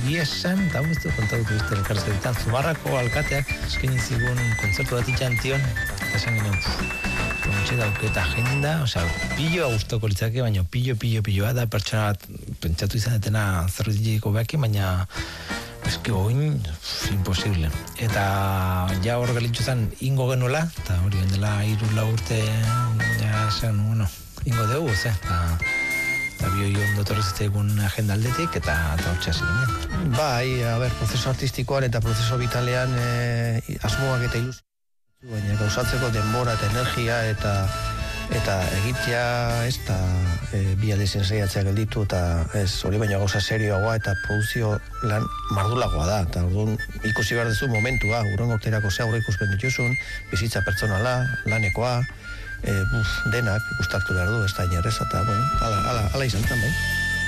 esan, eta guztu kontatu duzten elkarrezetan, Zumarrako alkateak eskaini zigun kontzertu bat itxantion, eta esan ginen, kontxe dauketa agenda, pilloa guztoko litzake, baina pilloa da pertsona bat pentsatu izan detena zerbitziko behaki, baina eski oin, imposible. Eta ja hor gelitzu zen ingo genuela, eta hori gendela 3-4 urte, ja zen, ingo dugu, eta bioi ondo torrezitzaigun agenda aldetik, eta hor txasi ginen. Bai, prozeso artistikoan eta prozeso vitalean asmoak eta ilusio, baina gauzatzeko denbora eta energia eta egitea ez da bi aldezen saiatzea gelditu eta ez hori baina gauza serioagoa eta produzio lan mardulagoa da eta orduan ikusi behar duzu momentua, urrengo urterako ze aurre ikuspen dituzun, bizitza pertsonala, lanekoa, denak gustatu behar du, ez da inerrez eta, ala izan zen, bai.